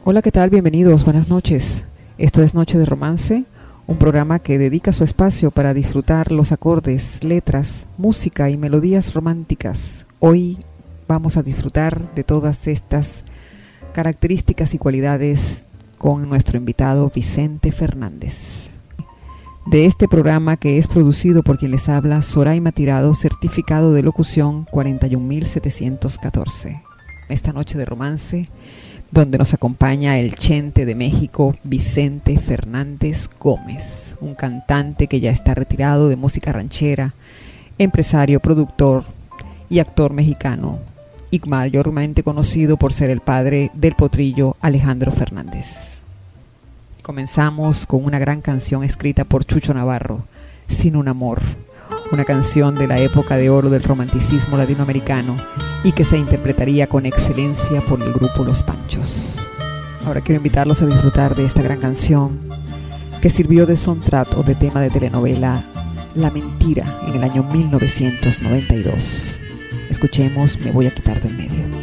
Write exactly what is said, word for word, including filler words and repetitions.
Hola, ¿qué tal? Bienvenidos, buenas noches. Esto es Noche de Romance, un programa que dedica su espacio para disfrutar los acordes, letras, música y melodías románticas. Hoy vamos a disfrutar de todas estas características y cualidades con nuestro invitado Vicente Fernández. De este programa, que es producido por quien les habla, Soraima Tirado, certificado de locución cuarenta y un mil setecientos catorce. Esta Noche de Romance, donde nos acompaña el Chente de México, Vicente Fernández Gómez, un cantante que ya está retirado de música ranchera, empresario, productor y actor mexicano, y mayormente conocido por ser el padre del potrillo Alejandro Fernández. Comenzamos con una gran canción escrita por Chucho Navarro, Sin un amor, una canción de la época de oro del romanticismo latinoamericano y que se interpretaría con excelencia por el grupo Los Panchos. Ahora quiero invitarlos a disfrutar de esta gran canción que sirvió de soundtrack o de tema de telenovela La Mentira en el año mil novecientos noventa y dos. Escuchemos Me voy a quitar del medio.